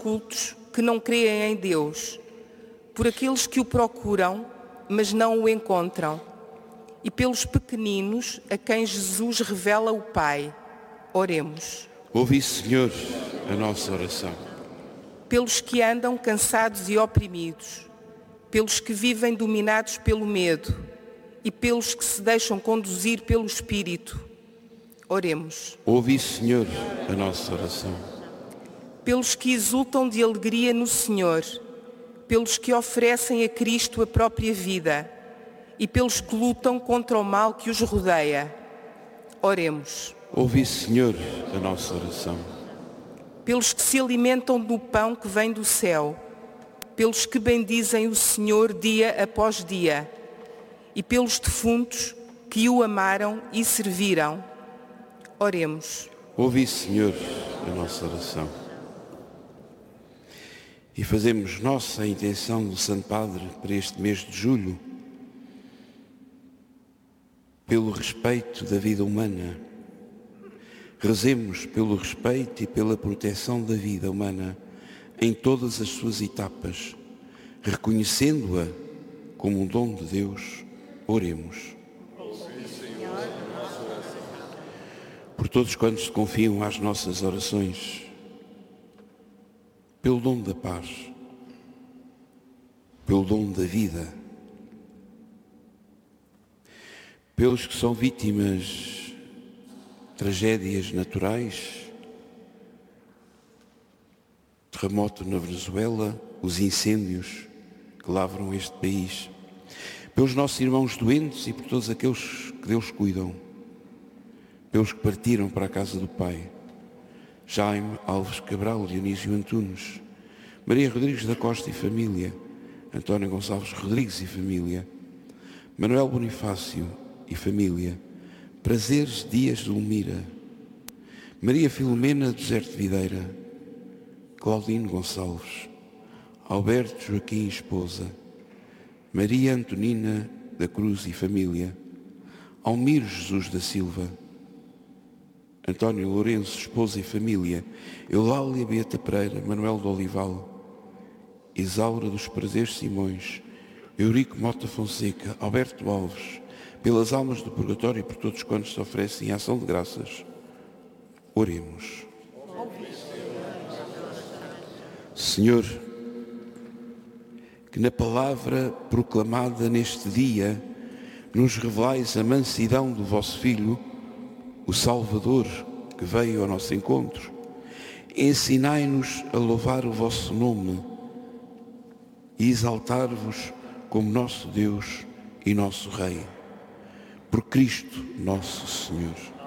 cultos que não creem em Deus, por aqueles que o procuram, mas não o encontram, e pelos pequeninos a quem Jesus revela o Pai. Oremos. Ouvi, Senhor, a nossa oração. Pelos que andam cansados e oprimidos, pelos que vivem dominados pelo medo e pelos que se deixam conduzir pelo Espírito. Oremos. Ouvi, Senhor, a nossa oração. Pelos que exultam de alegria no Senhor, pelos que oferecem a Cristo a própria vida e pelos que lutam contra o mal que os rodeia. Oremos. Ouvi, Senhor, a nossa oração. Pelos que se alimentam do pão que vem do céu, pelos que bendizem o Senhor dia após dia, e pelos defuntos que o amaram e serviram. Oremos. Ouvi, Senhor, a nossa oração. E fazemos nossa a intenção do Santo Padre para este mês de julho, pelo respeito da vida humana. Rezemos pelo respeito e pela proteção da vida humana em todas as suas etapas, reconhecendo-a como um dom de Deus. Oremos. Por todos quantos se confiam às nossas orações, pelo dom da paz, pelo dom da vida, pelos que são vítimas de tragédias naturais, terremoto na Venezuela, os incêndios que lavram este país, pelos nossos irmãos doentes e por todos aqueles que Deus cuidam, pelos que partiram para a casa do Pai, Jaime Alves Cabral, Dionísio Antunes, Maria Rodrigues da Costa e família, António Gonçalves Rodrigues e família, Manuel Bonifácio e família, Prazeres Dias de Lumira, Maria Filomena Deserto Videira, Claudino Gonçalves, Alberto Joaquim esposa, Maria Antonina da Cruz e família, Almiro Jesus da Silva, António Lourenço, esposa e família, Eulália Beata Pereira, Manuel de Olival, Isaura dos Prazeres Simões, Eurico Mota Fonseca, Alberto Alves, pelas almas do purgatório e por todos quantos se oferecem em ação de graças. Oremos. Senhor, que na palavra proclamada neste dia nos revelais a mansidão do vosso Filho, o Salvador que veio ao nosso encontro, ensinai-nos a louvar o vosso nome e exaltar-vos como nosso Deus e nosso Rei. Por Cristo nosso Senhor.